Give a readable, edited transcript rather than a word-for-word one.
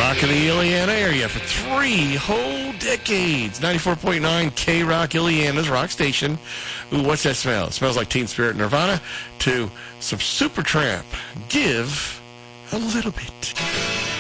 rocking the Illiana area for 3 whole decades. 94.9 K-Rock, Illiana's rock station. Ooh, what's that smell? It smells like Teen Spirit Nirvana to some Supertramp. Give a little bit.